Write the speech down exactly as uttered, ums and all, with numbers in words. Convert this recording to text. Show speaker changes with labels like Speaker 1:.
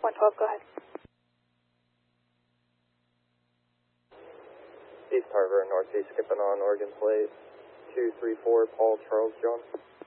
Speaker 1: one twelve, go ahead.
Speaker 2: East Harbor, Northeast, skipping on Oregon Plate, two three four, Paul Charles John.